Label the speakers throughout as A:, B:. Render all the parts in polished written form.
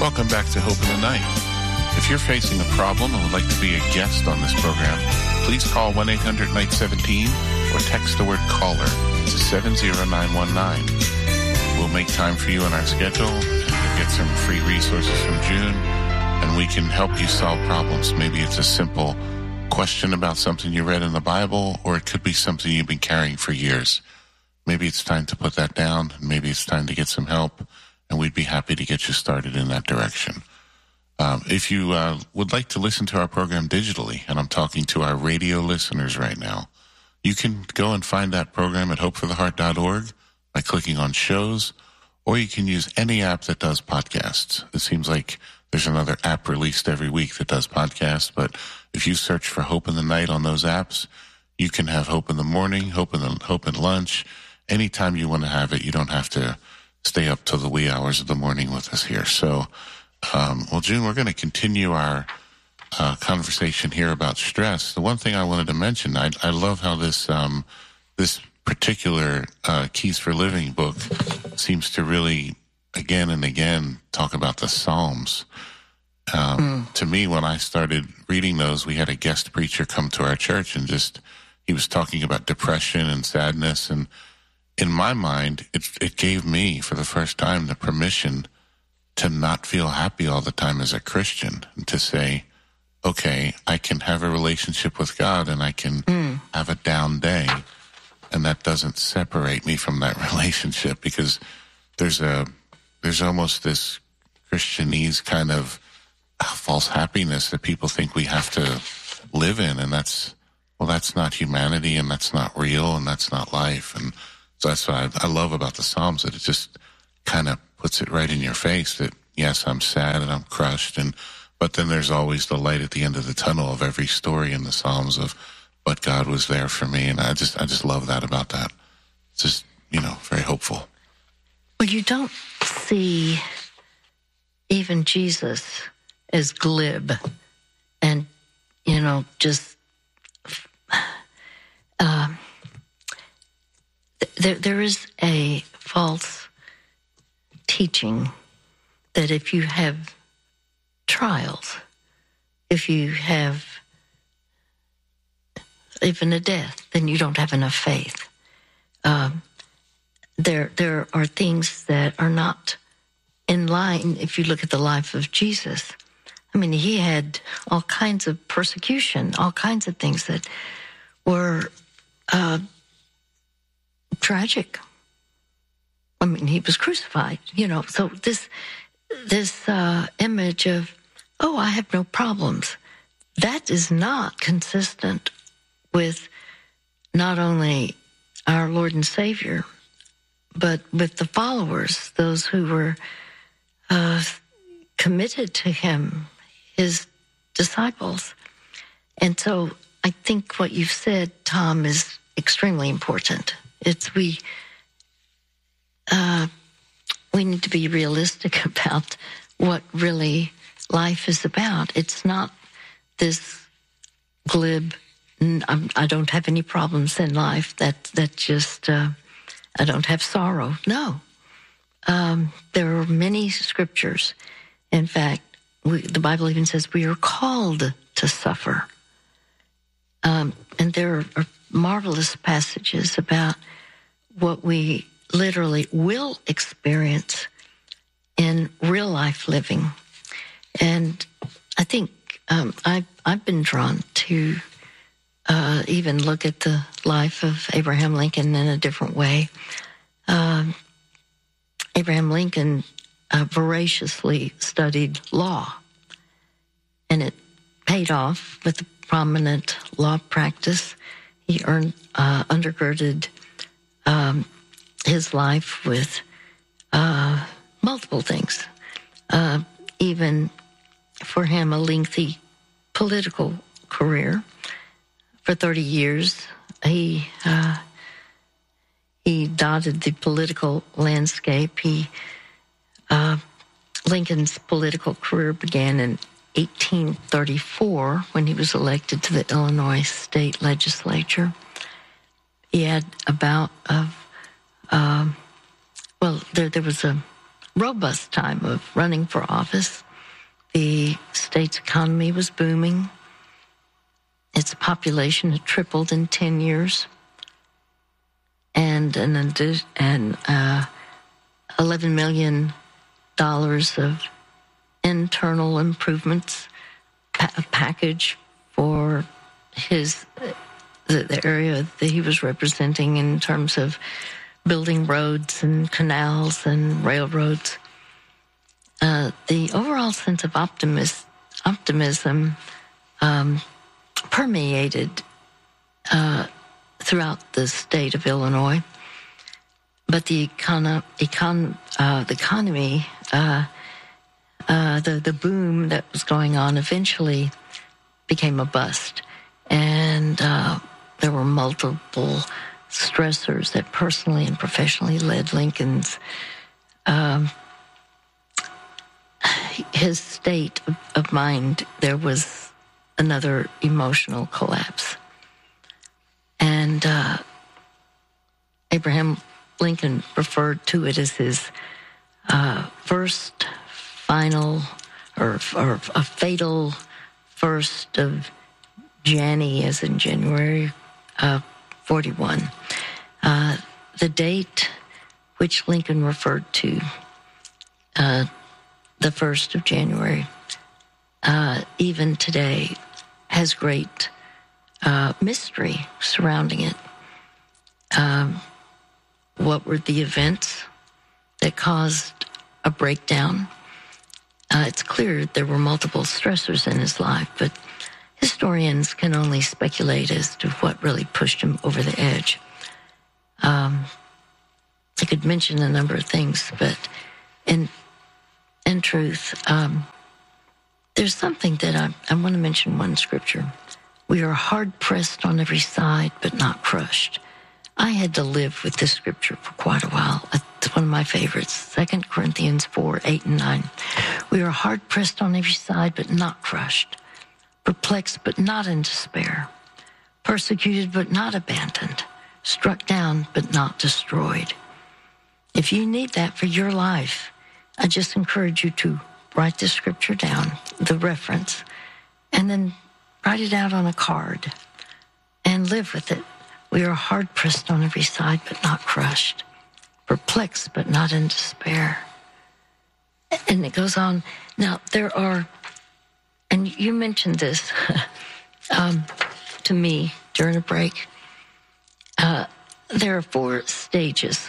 A: Welcome back to Hope in the Night. If you're facing a problem and would like to be a guest on this program, please call 1-800-NIGHT-17 or text the word caller to 70919. We'll make time for you in our schedule, and you'll get some free resources from June, and we can help you solve problems. Maybe it's a simple question about something you read in the Bible, or it could be something you've been carrying for years. Maybe it's time to put that down, and maybe it's time to get some help, and we'd be happy to get you started in that direction. If you would like to listen to our program digitally, and I'm talking to our radio listeners right now, you can go and find that program at hopefortheheart.org by clicking on shows, or you can use any app that does podcasts. It seems like there's another app released every week that does podcasts, but if you search for Hope in the Night on those apps, you can have Hope in the Morning, Hope in Lunch. Anytime you want to have it, you don't have to stay up till the wee hours of the morning with us here. So, well, June, we're going to continue our conversation here about stress. The one thing I wanted to mention, I love how this particular Keys for Living book seems to really, again and again, talk about the Psalms. To me, when I started reading those, we had a guest preacher come to our church, and he was talking about depression and sadness, and in my mind, it gave me, for the first time, the permission to not feel happy all the time as a Christian, and to say, okay, I can have a relationship with God, and I can have a down day, and that doesn't separate me from that relationship, because there's almost this Christianese kind of false happiness that people think we have to live in, and that's not humanity, and that's not real, and that's not life. And so that's what I love about the Psalms, that it just kind of puts it right in your face that, yes, I'm sad and I'm crushed, but then there's always the light at the end of the tunnel of every story in the Psalms of, but God was there for me, and I just love that about that. It's just, very hopeful.
B: Well, you don't see even Jesus as glib and, just there is a false teaching that if you have trials, if you have even a death, then you don't have enough faith. There are things that are not in line. If you look at the life of Jesus, I mean, he had all kinds of persecution, all kinds of things that were tragic. I mean, he was crucified, So this image of, I have no problems, that is not consistent with not only our Lord and Savior, but with the followers, those who were committed to him, his disciples. And so I think what you've said, Tom, is extremely important. We need to be realistic about what really life is about. It's not this glib, I don't have any problems in life, that just, I don't have sorrow. No. There are many scriptures. In fact, the Bible even says we are called to suffer. And there are marvelous passages about what we literally will experience in real life living. And I think I've been drawn to even look at the life of Abraham Lincoln in a different way. Abraham Lincoln voraciously studied law, and it paid off with a prominent law practice. He undergirded his life with multiple things, even for him a lengthy political career. For 30 years, he dotted the political landscape. Lincoln's political career began in 1834 when he was elected to the Illinois state legislature. He had a bout of, there was a robust time of running for office. The state's economy was booming. Its population had tripled in 10 years. And $11 million of internal improvements, a package for the area that he was representing in terms of building roads and canals and railroads. The overall sense of optimism permeated throughout the state of Illinois, but the economy, the boom that was going on eventually became a bust, and there were multiple stressors that personally and professionally led Lincoln's his state of mind. There was another emotional collapse. And Abraham Lincoln referred to it as his first, final, or a fatal 1st of January, as in January 41. The date which Lincoln referred to, the 1st of January, even today, has great mystery surrounding it. What were the events that caused a breakdown? It's clear there were multiple stressors in his life, but historians can only speculate as to what really pushed him over the edge. I could mention a number of things, but in truth, there's something that I want to mention one scripture. We are hard-pressed on every side, but not crushed. I had to live with this scripture for quite a while. It's one of my favorites, 2 Corinthians 4, 8, and 9. We are hard-pressed on every side, but not crushed. Perplexed, but not in despair. Persecuted, but not abandoned. Struck down, but not destroyed. If you need that for your life, I just encourage you to write the scripture down, the reference, and then write it out on a card and live with it. We are hard-pressed on every side, but not crushed. Perplexed, but not in despair. And it goes on. Now, there are, and you mentioned this to me during a break, there are 4 stages.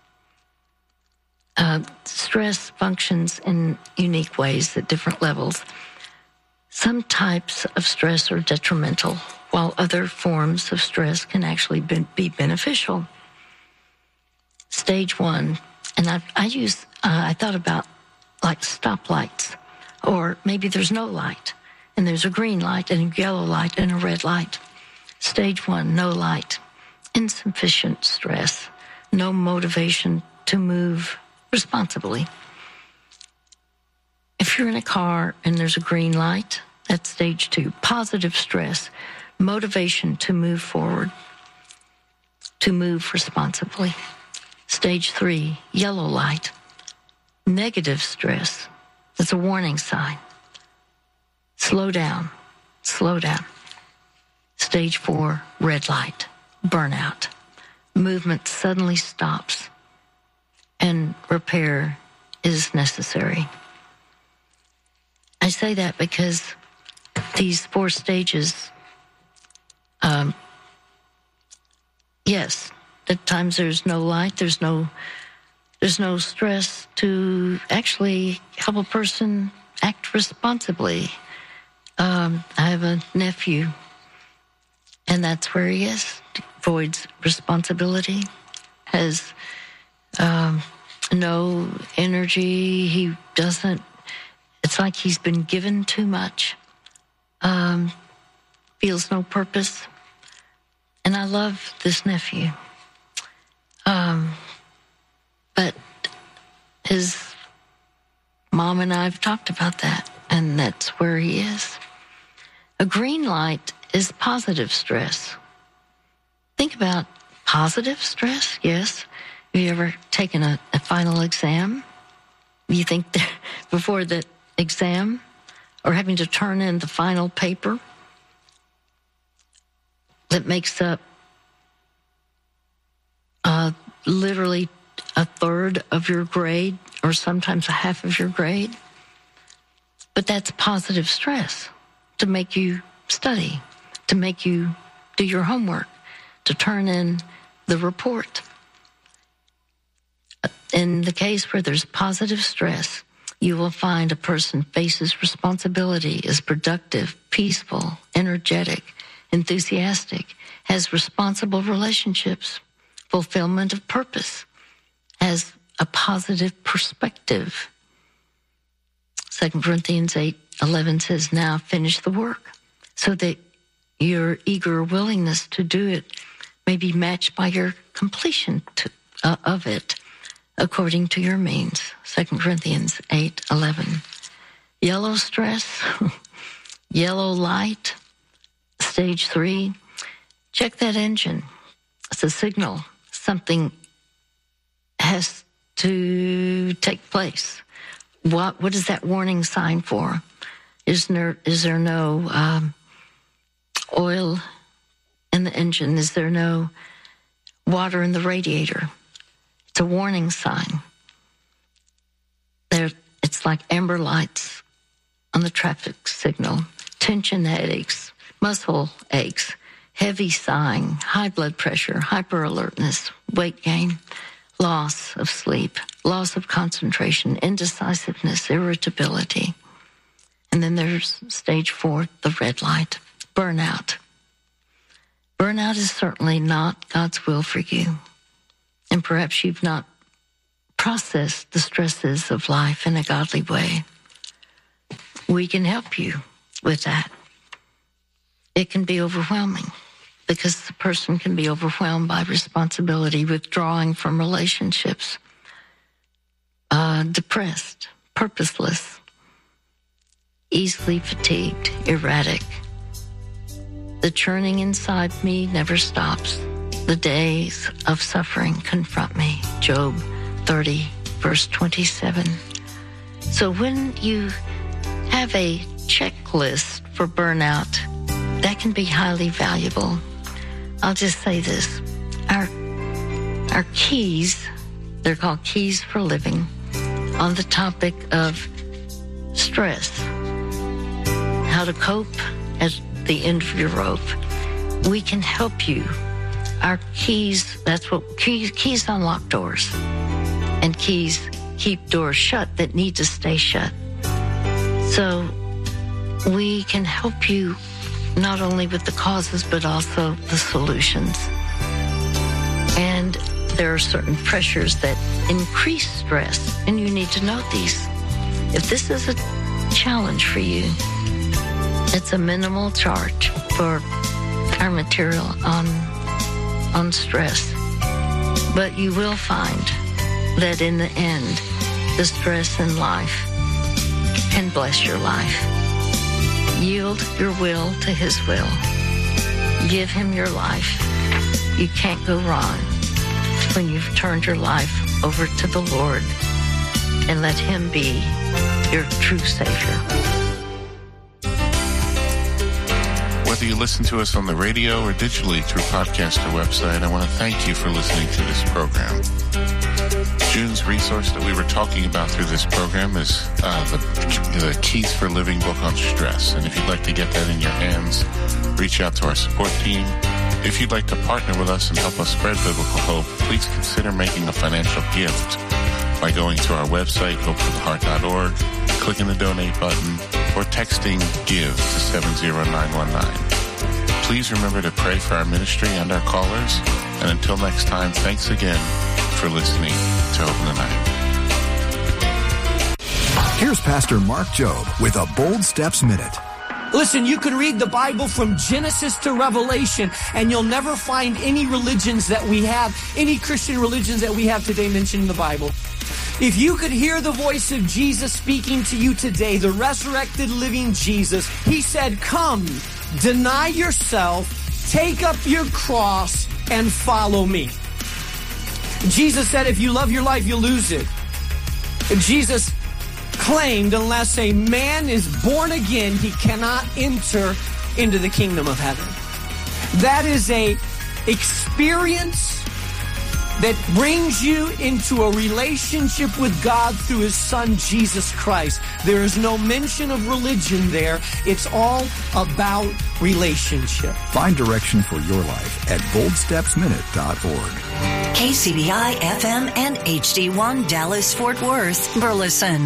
B: Stress functions in unique ways at different levels. Some types of stress are detrimental, while other forms of stress can actually be beneficial. Stage 1, and I thought about like stoplights, or maybe there's no light, and there's a green light and a yellow light and a red light. Stage 1, no light, insufficient stress, no motivation to move responsibly. If you're in a car and there's a green light, that's stage 2, positive stress, motivation to move forward, to move responsibly. Stage 3, yellow light, negative stress. That's a warning sign. Slow down, slow down. Stage 4, red light, burnout. Movement suddenly stops and repair is necessary. I say that because these 4 stages, yes, at times there's no light, there's no stress to actually help a person act responsibly. I have a nephew, and that's where he is. Avoids responsibility, has no energy. He doesn't, it's like he's been given too much, feels no purpose. And I love this nephew. But his mom and I have talked about that, and that's where he is. A green light is positive stress. Think about positive stress, yes. Have you ever taken a final exam You think before the exam or having to turn in the final paper that makes up literally a third of your grade or sometimes a half of your grade? But that's positive stress to make you study, to make you do your homework, to turn in the report. In the case where there's positive stress, you will find a person faces responsibility, is productive, peaceful, energetic, enthusiastic, has responsible relationships, fulfillment of purpose, has a positive perspective. 2 Corinthians 8:11 says, now finish the work, so that your eager willingness to do it may be matched by your completion of it, according to your means. 2 Corinthians 8:11. Yellow stress, yellow light, stage 3. Check that engine. It's a signal. Something has to take place. What is that warning sign for? Is there no oil in the engine? Is there no water in the radiator? It's a warning sign. It's like amber lights on the traffic signal. Tension headaches, muscle aches, heavy sighing, high blood pressure, hyperalertness, weight gain, loss of sleep, loss of concentration, indecisiveness, irritability. And then there's stage 4, the red light, burnout. Burnout is certainly not God's will for you. And perhaps you've not processed the stresses of life in a godly way. We can help you with that. It can be overwhelming because the person can be overwhelmed by responsibility, withdrawing from relationships, depressed, purposeless, easily fatigued, erratic. The churning inside me never stops. The days of suffering confront me. Job 30, verse 27. So when you have a checklist for burnout, that can be highly valuable. I'll just say this. Our keys, they're called keys for living, on the topic of stress, how to cope at the end of your rope. We can help you. Our keys, that's what keys unlock doors, and keys keep doors shut that need to stay shut. So we can help you not only with the causes, but also the solutions. And there are certain pressures that increase stress, and you need to know these. If this is a challenge for you, it's a minimal charge for our material on stress. But you will find that in the end, the stress in life can bless your life. Yield your will to His will. Give Him your life. You can't go wrong when you've turned your life over to the Lord and let Him be your true Savior.
A: Whether you listen to us on the radio or digitally through podcast or website, I want to thank you for listening to this program. June's resource that we were talking about through this program is the Keys for Living book on stress. And if you'd like to get that in your hands, reach out to our support team. If you'd like to partner with us and help us spread biblical hope, please consider making a financial gift by going to our website, hopefortheheart.org, clicking the donate button, or texting GIVE to 70919. Please remember to pray for our ministry and our callers. And until next time, thanks again for listening to Hope in the Night.
C: Here's Pastor Mark Jobe with a Bold Steps Minute.
D: Listen, you can read the Bible from Genesis to Revelation, and you'll never find any religions that we have, any Christian religions that we have today mentioned in the Bible. If you could hear the voice of Jesus speaking to you today, the resurrected living Jesus, He said, come, deny yourself, take up your cross, and follow me. Jesus said, if you love your life, you'll lose it. Jesus proclaimed, unless a man is born again, he cannot enter into the kingdom of heaven. That is a experience that brings you into a relationship with God through His Son, Jesus Christ. There is no mention of religion there. It's all about relationship.
C: Find direction for your life at boldstepsminute.org.
E: KCBI FM and HD1 Dallas Fort Worth, Burleson.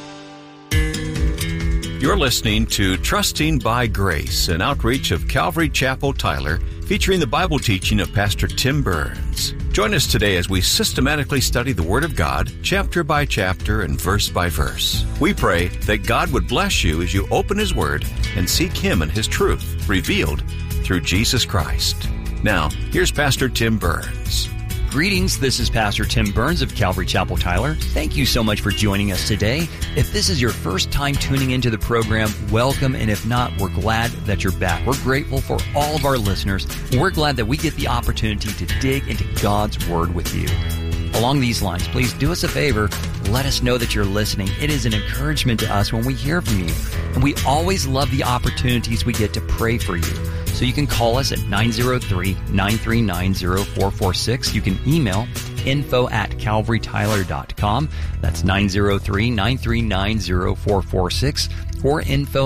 F: You're listening to Trusting by Grace, an outreach of Calvary Chapel Tyler, featuring the Bible teaching of Pastor Tim Burns. Join us today as we systematically study the Word of God, chapter by chapter and verse by verse. We pray that God would bless you as you open His Word and seek Him and His truth revealed through Jesus Christ. Now, here's Pastor Tim Burns.
G: Greetings, this is Pastor Tim Burns of Calvary Chapel Tyler. Thank you so much for joining us today. If this is your first time tuning into the program, welcome, and if not, we're glad that you're back. We're grateful for all of our listeners. We're glad that we get the opportunity to dig into God's Word with you. Along these lines, please do us a favor, let us know that you're listening. It is an encouragement to us when we hear from you, and we always love the opportunities we get to pray for you. So you can call us at 903-939-0446. You can email info@calvarytyler.com. That's 903-939-0446 or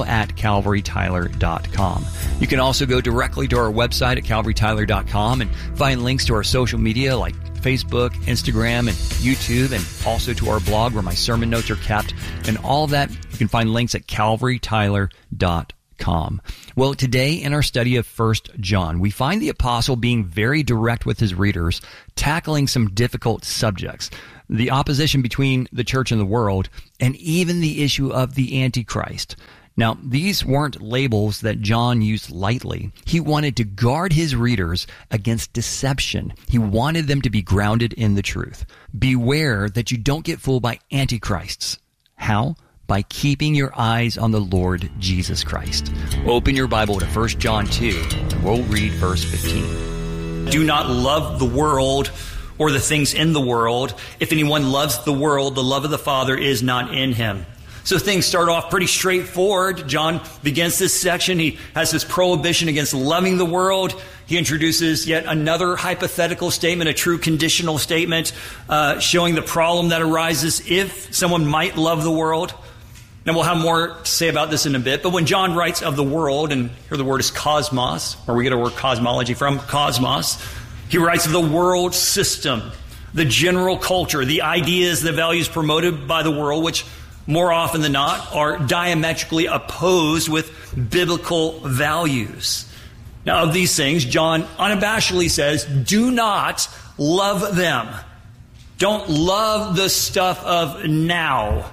G: info@calvarytyler.com. You can also go directly to our website at calvarytyler.com and find links to our social media like Facebook, Instagram, and YouTube, and also to our blog where my sermon notes are kept. And all of that, you can find links at calvarytyler.com. Well, today in our study of 1 John, we find the apostle being very direct with his readers, tackling some difficult subjects, the opposition between the church and the world, and even the issue of the Antichrist. Now, these weren't labels that John used lightly. He wanted to guard his readers against deception. He wanted them to be grounded in the truth. Beware that you don't get fooled by antichrists. How? By keeping your eyes on the Lord Jesus Christ. Open your Bible to 1 John 2, and we'll read verse 15.
H: Do not love the world or the things in the world. If anyone loves the world, the love of the Father is not in him. So things start off pretty straightforward. John begins this section. He has this prohibition against loving the world. He introduces yet another hypothetical statement, a true conditional statement, showing the problem that arises if someone might love the world. Now, we'll have more to say about this in a bit, but when John writes of the world, and here the word is cosmos, where we get our word cosmology from, cosmos, he writes of the world system, the general culture, the ideas, the values promoted by the world, which more often than not are diametrically opposed with biblical values. Now, of these things, John unabashedly says, do not love them. Don't love the stuff of now.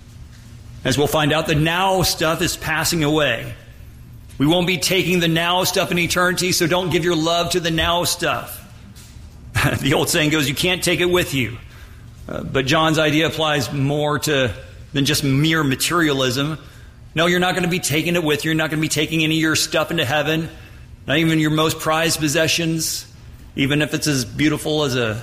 H: As we'll find out, the now stuff is passing away. We won't be taking the now stuff in eternity, so don't give your love to the now stuff. The old saying goes, you can't take it with you. But John's idea applies more than just mere materialism. No, you're not going to be taking it with you. You're not going to be taking any of your stuff into heaven, not even your most prized possessions, even if it's as beautiful as a,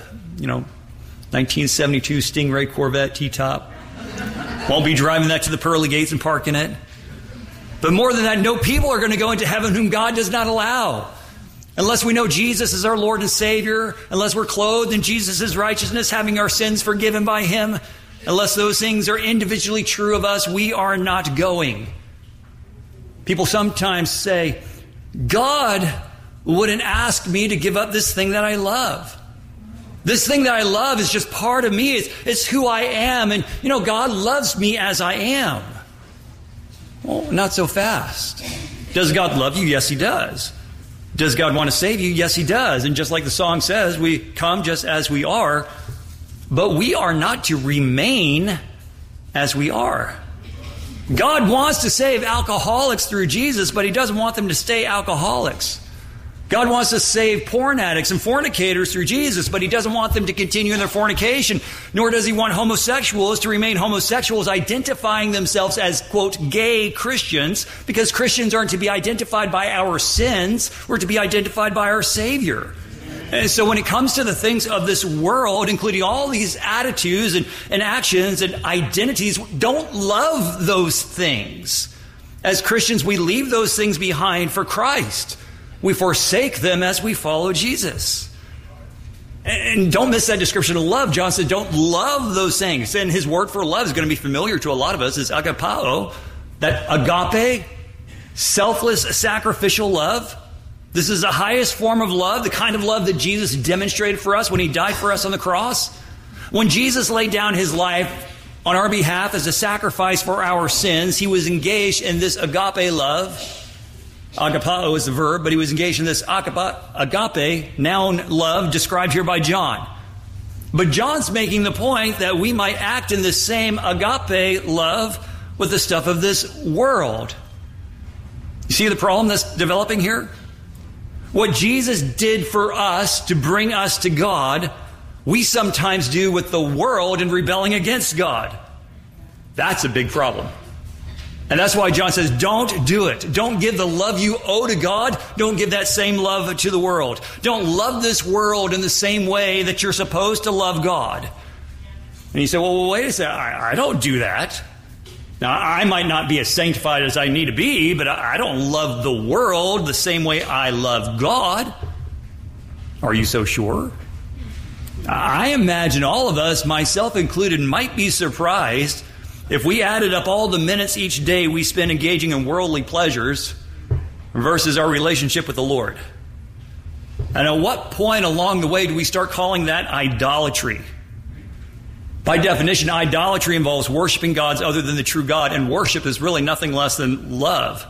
H: 1972 Stingray Corvette T-top. Won't be driving that to the pearly gates and parking it. But more than that, no people are going to go into heaven whom God does not allow. Unless we know Jesus is our Lord and Savior, unless we're clothed in Jesus' righteousness, having our sins forgiven by Him, unless those things are individually true of us, we are not going. People sometimes say, God wouldn't ask me to give up this thing that I love. This thing that I love is just part of me. It's who I am. And, God loves me as I am. Well, not so fast. Does God love you? Yes, He does. Does God want to save you? Yes, He does. And just like the song says, we come just as we are. But we are not to remain as we are. God wants to save alcoholics through Jesus, but He doesn't want them to stay alcoholics. God wants to save porn addicts and fornicators through Jesus, but He doesn't want them to continue in their fornication, nor does He want homosexuals to remain homosexuals, identifying themselves as, quote, gay Christians, because Christians aren't to be identified by our sins. We're to be identified by our Savior. And so when it comes to the things of this world, including all these attitudes and actions and identities, don't love those things. As Christians, we leave those things behind for Christ. We forsake them as we follow Jesus. And don't miss that description of love. John said, don't love those things. And his word for love is going to be familiar to a lot of us, is agapao, that agape, selfless, sacrificial love. This is the highest form of love, the kind of love that Jesus demonstrated for us when he died for us on the cross. When Jesus laid down his life on our behalf as a sacrifice for our sins, he was engaged in this agape love. Agapao is the verb, but he was engaged in this agape, noun love, described here by John. But John's making the point that we might act in this same agape love with the stuff of this world. You see the problem that's developing here? What Jesus did for us to bring us to God, we sometimes do with the world in rebelling against God. That's a big problem. And that's why John says, don't do it. Don't give the love you owe to God. Don't give that same love to the world. Don't love this world in the same way that you're supposed to love God. And you say, well, wait a second. I don't do that. Now, I might not be as sanctified as I need to be, but I don't love the world the same way I love God. Are you so sure? I imagine all of us, myself included, might be surprised if we added up all the minutes each day we spend engaging in worldly pleasures versus our relationship with the Lord. And at what point along the way do we start calling that idolatry? By definition, idolatry involves worshiping gods other than the true God, and worship is really nothing less than love.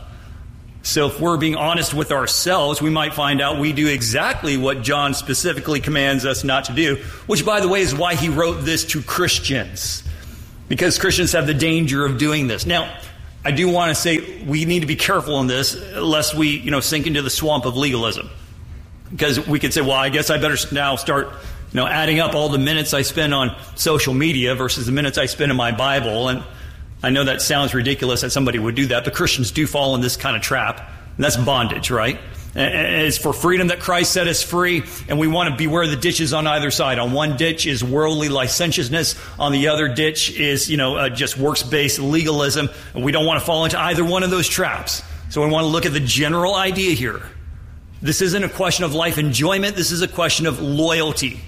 H: So if we're being honest with ourselves, we might find out we do exactly what John specifically commands us not to do, which, by the way, is why he wrote this to Christians, because Christians have the danger of doing this. Now, I do want to say we need to be careful in this, lest we, sink into the swamp of legalism. Because we could say, well, I guess I better now start adding up all the minutes I spend on social media versus the minutes I spend in my Bible. And I know that sounds ridiculous that somebody would do that, but Christians do fall in this kind of trap. And that's bondage, right? And it's for freedom that Christ set us free, and we want to beware the ditches on either side. On one ditch is worldly licentiousness. On the other ditch is, just works-based legalism. And we don't want to fall into either one of those traps. So we want to look at the general idea here. This isn't a question of life enjoyment. This is a question of loyalty.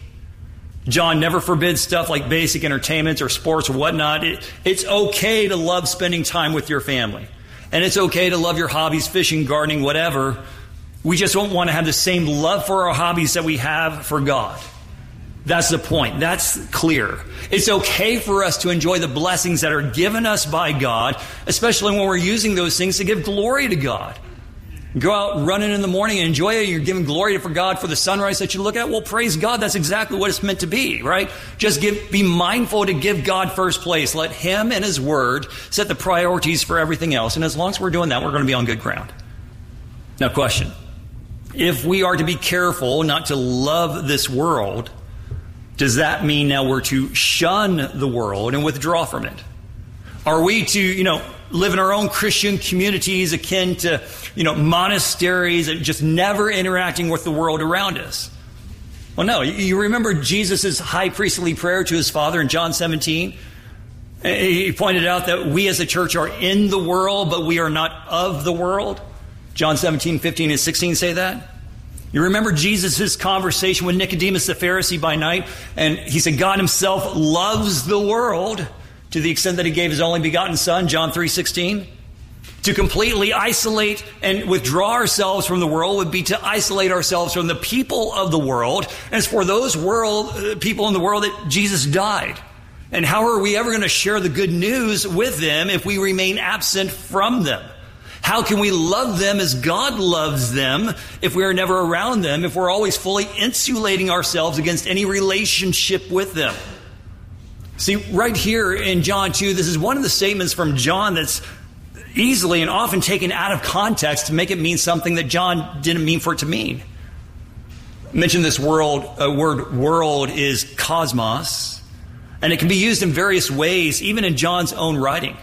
H: John never forbids stuff like basic entertainments or sports or whatnot. It's okay to love spending time with your family. And it's okay to love your hobbies, fishing, gardening, whatever. We just don't want to have the same love for our hobbies that we have for God. That's the point. That's clear. It's okay for us to enjoy the blessings that are given us by God, especially when we're using those things to give glory to God. Go out running in the morning and enjoy it. You're giving glory for God for the sunrise that you look at. Well, praise God. That's exactly what it's meant to be, right? Just be mindful to give God first place. Let Him and His Word set the priorities for everything else. And as long as we're doing that, we're going to be on good ground. Now, question. If we are to be careful not to love this world, does that mean now we're to shun the world and withdraw from it? Are we to, live in our own Christian communities akin to, monasteries and just never interacting with the world around us? Well, no. You remember Jesus' high priestly prayer to his Father in John 17? He pointed out that we as a church are in the world, but we are not of the world. John 17, 15, and 16 say that. You remember Jesus' conversation with Nicodemus the Pharisee by night? And he said God himself loves the world to the extent that he gave his only begotten Son, John 3:16. To completely isolate and withdraw ourselves from the world would be to isolate ourselves from the people of the world. And it's for those people in the world that Jesus died. And how are we ever going to share the good news with them if we remain absent from them? How can we love them as God loves them if we are never around them, if we're always fully insulating ourselves against any relationship with them? See, right here in John 2, this is one of the statements from John that's easily and often taken out of context to make it mean something that John didn't mean for it to mean. I mentioned this word world is cosmos, and it can be used in various ways, even in John's own writing.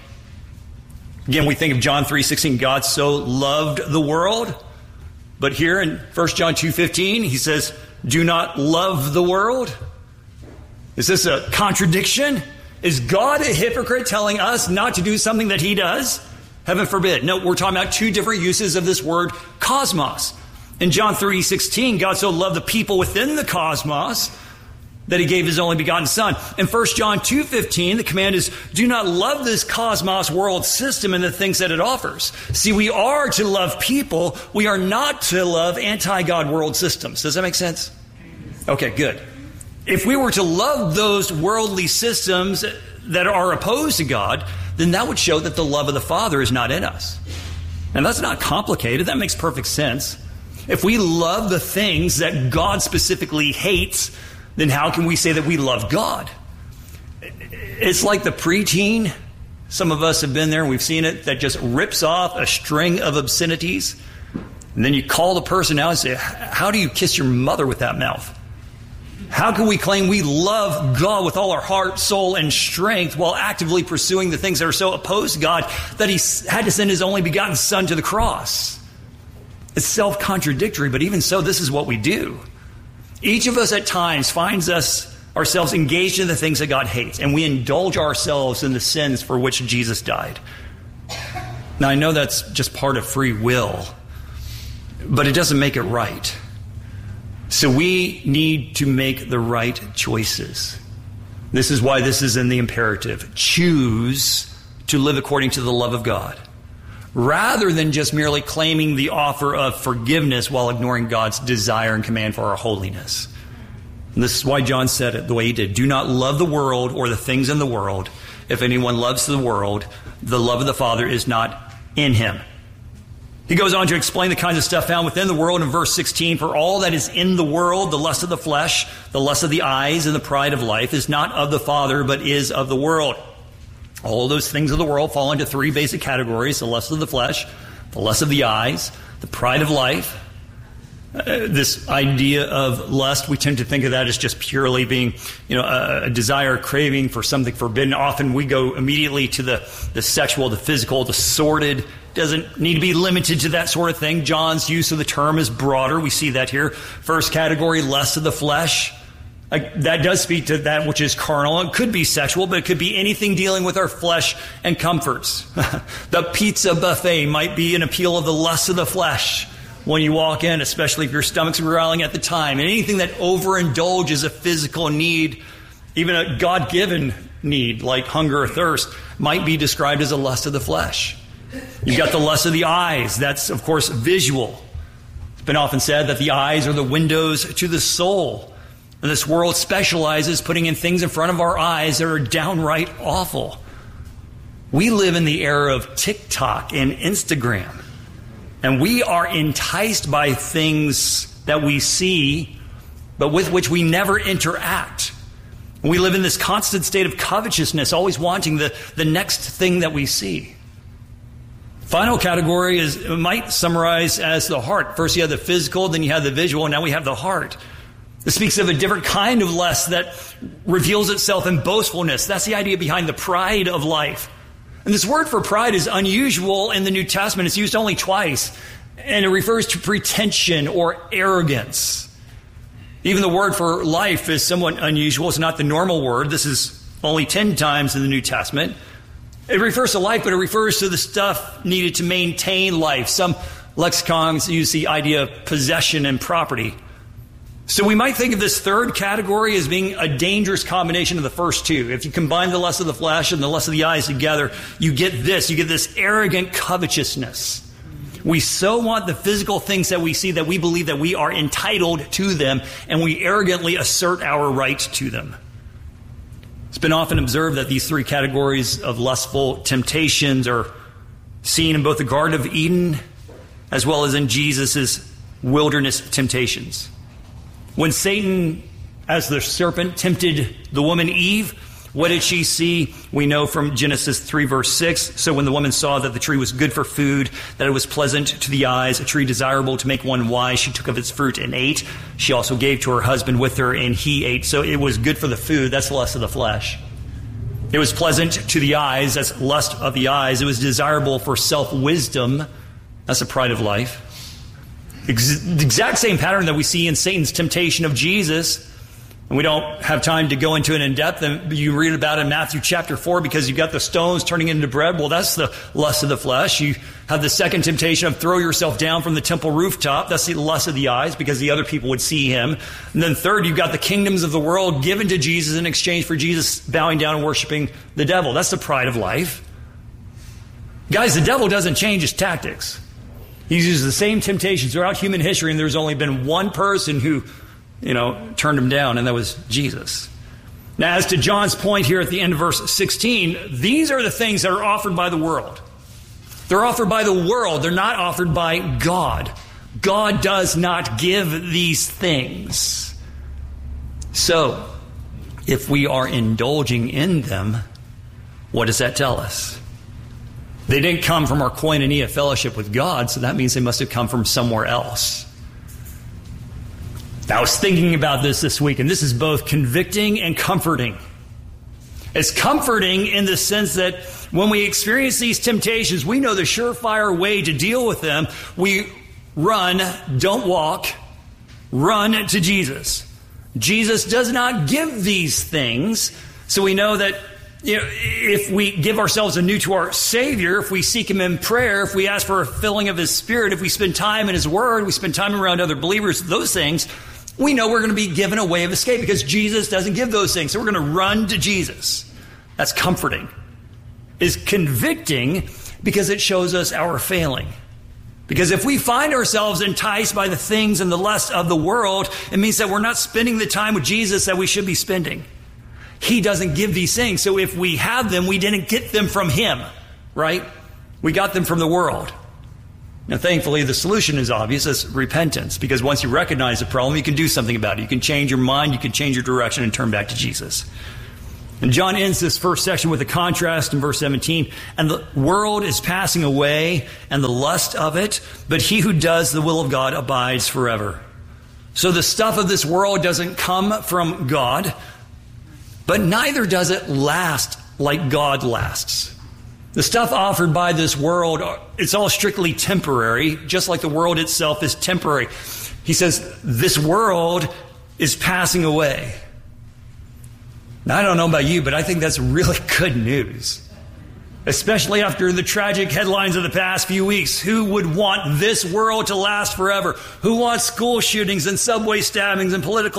H: Again, we think of John 3:16, God so loved the world. But here in 1 John 2:15, he says, do not love the world? Is this a contradiction? Is God a hypocrite telling us not to do something that he does? Heaven forbid. No, we're talking about two different uses of this word cosmos. In John 3:16, God so loved the people within the cosmos that he gave his only begotten Son. In 1 John 2:15, the command is, do not love this cosmos world system and the things that it offers. See, we are to love people. We are not to love anti-God world systems. Does that make sense? Okay, good. If we were to love those worldly systems that are opposed to God, then that would show that the love of the Father is not in us. And that's not complicated. That makes perfect sense. If we love the things that God specifically hates, then how can we say that we love God? It's like the preteen. Some of us have been there and we've seen it, that just rips off a string of obscenities. And then you call the person out and say, how do you kiss your mother with that mouth? How can we claim we love God with all our heart, soul, and strength while actively pursuing the things that are so opposed to God that he had to send his only begotten Son to the cross? It's self-contradictory, but even so, this is what we do. Each of us at times finds ourselves engaged in the things that God hates, and we indulge ourselves in the sins for which Jesus died. Now, I know that's just part of free will, but it doesn't make it right. So we need to make the right choices. This is why this is in the imperative. Choose to live according to the love of God, rather than just merely claiming the offer of forgiveness while ignoring God's desire and command for our holiness. And this is why John said it the way he did. Do not love the world or the things in the world. If anyone loves the world, the love of the Father is not in him. He goes on to explain the kinds of stuff found within the world in verse 16. For all that is in the world, the lust of the flesh, the lust of the eyes, and the pride of life is not of the Father, but is of the world. All those things of the world fall into three basic categories: the lust of the flesh, the lust of the eyes, the pride of life. This idea of lust, we tend to think of that as just purely being, a desire, craving for something forbidden. Often we go immediately to the sexual, the physical, the sordid. Doesn't need to be limited to that sort of thing. John's use of the term is broader. We see that here. First category, lust of the flesh. That does speak to that which is carnal. It could be sexual, but it could be anything dealing with our flesh and comforts. The pizza buffet might be an appeal of the lust of the flesh when you walk in, especially if your stomach's growling at the time. And anything that overindulges a physical need, even a God-given need like hunger or thirst, might be described as a lust of the flesh. You've got the lust of the eyes. That's, of course, visual. It's been often said that the eyes are the windows to the soul. And this world specializes putting in things in front of our eyes that are downright awful. We live in the era of TikTok and Instagram. And we are enticed by things that we see, but with which we never interact. We live in this constant state of covetousness, always wanting the next thing that we see. Final category might summarize as the heart. First you have the physical, then you have the visual, and now we have the heart. This speaks of a different kind of lust that reveals itself in boastfulness. That's the idea behind the pride of life. And this word for pride is unusual in the New Testament. It's used only twice, and it refers to pretension or arrogance. Even the word for life is somewhat unusual. It's not the normal word. This is only 10 times in the New Testament. It refers to life, but it refers to the stuff needed to maintain life. Some lexicons use the idea of possession and property. So we might think of this third category as being a dangerous combination of the first two. If you combine the lust of the flesh and the lust of the eyes together, you get this arrogant covetousness. We so want the physical things that we see that we believe that we are entitled to them, and we arrogantly assert our right to them. It's been often observed that these three categories of lustful temptations are seen in both the Garden of Eden as well as in Jesus' wilderness temptations. When Satan, as the serpent, tempted the woman Eve, what did she see? We know from Genesis 3 verse 6. So when the woman saw that the tree was good for food, that it was pleasant to the eyes, a tree desirable to make one wise, she took of its fruit and ate. She also gave to her husband with her, and he ate. So it was good for the food. That's the lust of the flesh. It was pleasant to the eyes. That's lust of the eyes. It was desirable for self-wisdom. That's the pride of life. The exact same pattern that we see in Satan's temptation of Jesus. And we don't have time to go into it in depth. And you read about it in Matthew chapter 4 because you've got the stones turning into bread. Well, that's the lust of the flesh. You have the second temptation of throw yourself down from the temple rooftop. That's the lust of the eyes because the other people would see him. And then third, you've got the kingdoms of the world given to Jesus in exchange for Jesus bowing down and worshiping the devil. That's the pride of life. Guys, the devil doesn't change his tactics. He uses the same temptations throughout human history, and there's only been one person who turned him down, and that was Jesus. Now, as to John's point here at the end of verse 16, these are the things that are offered by the world. They're offered by the world. They're not offered by God. God does not give these things. So, if we are indulging in them, what does that tell us? They didn't come from our koinonia fellowship with God, so that means they must have come from somewhere else. I was thinking about this week, and this is both convicting and comforting. It's comforting in the sense that when we experience these temptations, we know the surefire way to deal with them. We run, don't walk, run to Jesus. Jesus does not give these things, so we know that if we give ourselves anew to our Savior, if we seek Him in prayer, if we ask for a filling of His Spirit, if we spend time in His Word, we spend time around other believers, those things, we know we're going to be given a way of escape because Jesus doesn't give those things. So we're going to run to Jesus. That's comforting. It's convicting because it shows us our failing. Because if we find ourselves enticed by the things and the lust of the world, it means that we're not spending the time with Jesus that we should be spending. He doesn't give these things. So if we have them, we didn't get them from Him, right? We got them from the world. Now, thankfully, the solution is obvious. It's repentance. Because once you recognize the problem, you can do something about it. You can change your mind, you can change your direction, and turn back to Jesus. And John ends this first section with a contrast in verse 17. And the world is passing away, and the lust of it, but he who does the will of God abides forever. So the stuff of this world doesn't come from God, but neither does it last like God lasts. The stuff offered by this world, it's all strictly temporary, just like the world itself is temporary. He says, this world is passing away. Now, I don't know about you, but I think that's really good news. Especially after the tragic headlines of the past few weeks. Who would want this world to last forever? Who wants school shootings and subway stabbings and political